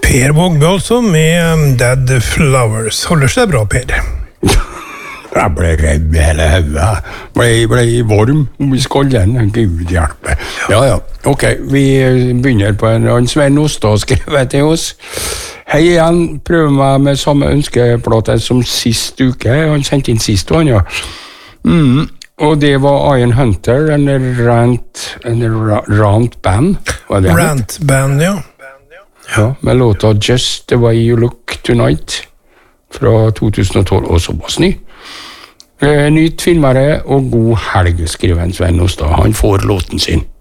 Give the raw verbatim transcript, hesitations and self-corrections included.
Per Vågby altså, med Dead Flowers. Holder seg bra, Per? Jeg ble redd med hele hodet. Ble, ble varm om skallen. Gud hjelpe. Ja, ja. Ok, vi begynner på en annen. Sven Ostad skrevet til oss. Hei igjen, prøv meg med samme ønskeplate som sist uke. Han sendte inn sist, han, ja. Mm. Og det var Iron Hunter, en rant, en ra, rant band. Det rant band, ja. Ja, med låta Just The Way You Look Tonight fra to tusen og tolv, og såpass ny. Eh, nytt filmere og god helg, skriver en Sven Ostad. Han får låten sin.